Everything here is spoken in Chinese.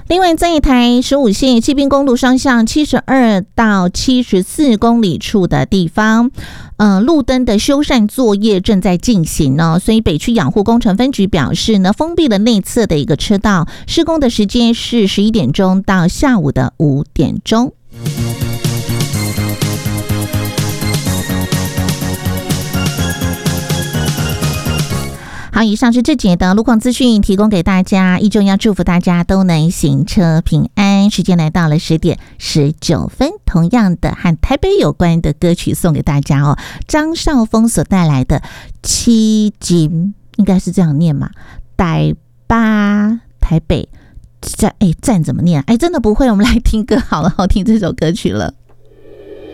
另外，在台15线西滨公路双向72到74公里处的地方，路灯的修缮作业正在进行呢，所以北区养护工程分局表示呢，封闭了内侧的一个车道，施工的时间是11点钟到下午的5点钟。好，以上是这节的路况资讯提供给大家，依旧要祝福大家都能行车平安。时间来到了10点19分，同样的和台北有关的歌曲送给大家哦，张少峰所带来的七金，应该是这样念嘛？台北站怎么念？真的不会，我们来听歌好了，好听这首歌曲了。